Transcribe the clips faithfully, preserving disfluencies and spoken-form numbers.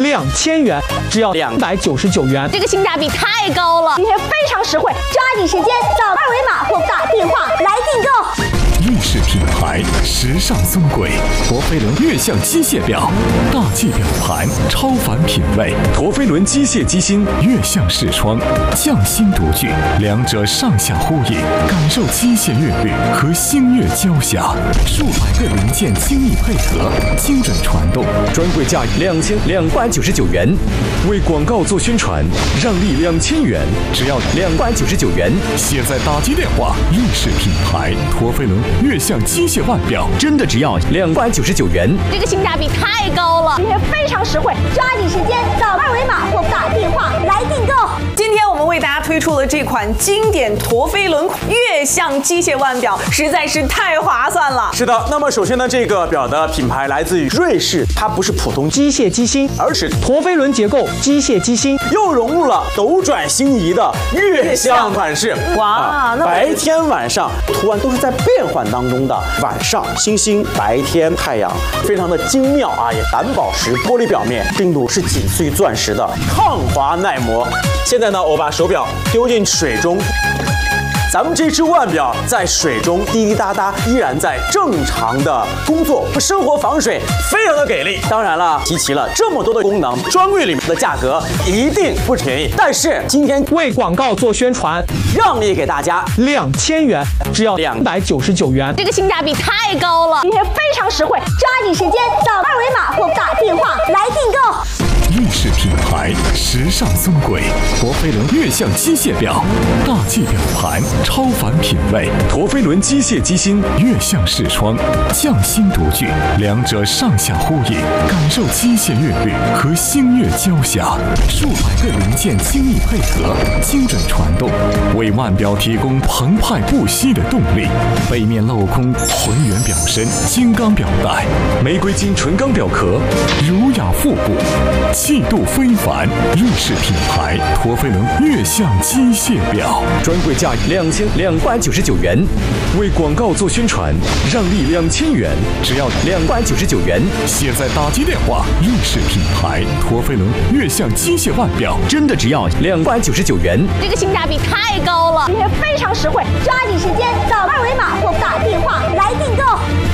两千元，只要两百九十九元， 这个性价比太高了。 今天非常实惠，抓紧时间扫二维码或打电话来订购。 瑞士品牌，时尚尊贵，陀飞轮悦象机械表，大气表盘，超凡品味。陀飞轮机械机芯，悦象视窗，匠心独具，两者上下呼应，感受机械韵律和星月交响。数百个零件精密配合，精准传动，专柜价两千两百九十九元。为广告做宣传，让利两千元，只要两百九十九元。现在打击电话，瑞士品牌陀飞轮。 悦象机械腕表真的只要两百九十九元， 这个性价比太高了。 今天非常实惠，抓紧时间扫二维码或打电话来订购。 今天我们为大家推出的这款经典陀飞轮悦象机械腕表，实在是太划算了。 是的，那么首先呢，这个表的品牌来自于瑞士，它不是普通机械机芯， 而是陀飞轮结构机械机芯， 又融入了斗转星移的悦象款式。 哇， 啊、 那白天晚上图案都是在变换当中的，晚上星星，白天太阳，非常的精妙啊！也蓝宝石玻璃表面，硬度是紧碎钻石的，抗滑耐磨。现在呢，我把手表丢进水中。 咱们这只腕表在水中滴滴答答，依然在正常的工作，生活防水，非常的给力。当然了，集齐了这么多的功能，专柜里面的价格一定不便宜。但是今天为广告做宣传， 让利给大家两千元，只要两百九十九元， 这个性价比太高了。 今天非常实惠，抓紧时间扫二维码或打电话来订购。 瑞士品牌，时尚尊贵，陀飞轮悦象机械表，大气表盘，超凡品味。陀飞轮机械机芯，悦象视窗，匠心独具，两者上下呼应，感受机械韵律和星月交响。数百个零件精密配合，精准传动，为腕表提供澎湃不息的动力。背面镂空浑圆表身，金刚表带，玫瑰金纯钢表壳，儒雅复古。 气度非凡，瑞士品牌陀飞轮悦象机械表，专柜价两千两百九十九元。为广告做宣传，让利两千元，只要两百九十九元。现在打击电话，瑞士品牌陀飞轮悦象机械腕表真的只要两百九十九元， 这个性价比太高了。 今天非常实惠，抓紧时间扫二维码或打电话来订购。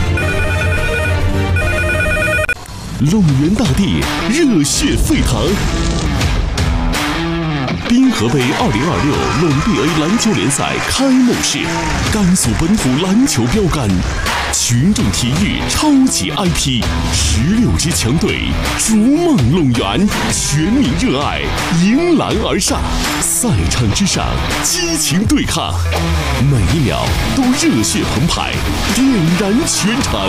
龙源大地热血沸腾，滨河杯二零二六龙 B A 篮球联赛开幕式，甘肃本土篮球标杆，群众体育超级 I P， 十六支强队逐梦龙源，全民热爱，迎篮而上，赛场之上激情对抗，每一秒都热血澎湃，点燃全场。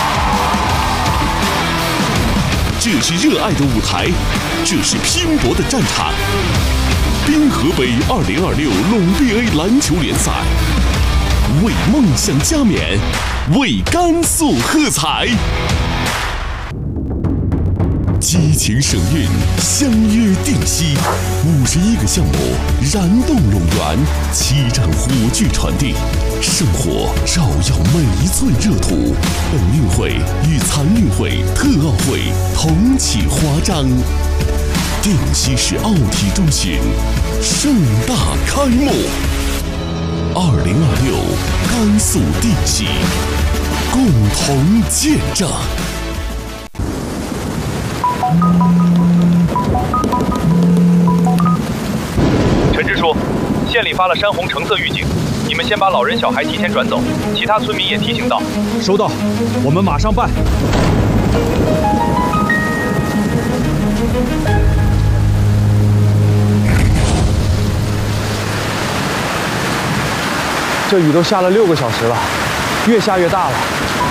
这是热爱的舞台，这是拼搏的战场。滨河杯二零二六龙 B A 篮球联赛，为梦想加冕，为甘肃喝彩。激情省运，相约定西，五十一个项目燃动龙源，七场火炬传递，圣火照耀每一寸热土。本运会与残运会、特奥会同启华章，定西市奥体中心盛大开幕。二零二六，甘肃定西，共同见证。 陈支书，县里发了山洪橙色预警，你们先把老人小孩提前转走，其他村民也提醒到。 收到，我们马上办。 这雨都下了六个小时了，越下越大了。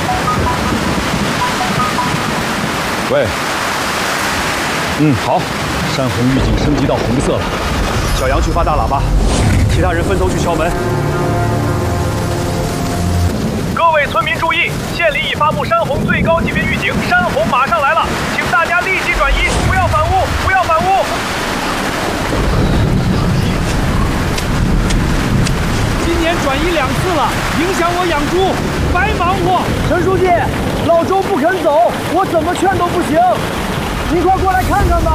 喂。 嗯，好，山洪预警升级到红色了。小杨去发大喇叭，其他人分头去敲门。 各位村民注意，县里已发布山洪最高级别预警，山洪马上来了，请大家立即转移，不要反屋，不要反屋。 今年转移两次了，影响我养猪，白忙活。 陈书记，老周不肯走，我怎么劝都不行。您快过来看看吧。